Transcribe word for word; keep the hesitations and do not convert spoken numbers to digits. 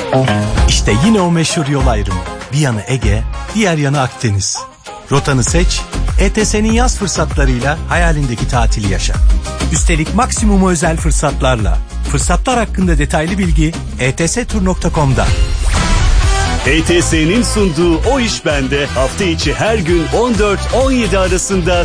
İşte yine o meşhur yol ayrımı. Bir yanı Ege, diğer yanı Akdeniz. Rotanı seç, E T S'nin yaz fırsatlarıyla hayalindeki tatili yaşa. Üstelik maksimum özel fırsatlarla. Fırsatlar hakkında detaylı bilgi e t s tur nokta com'da. E T S'nin sunduğu O İş Bende hafta içi her gün on dört on yedi arasında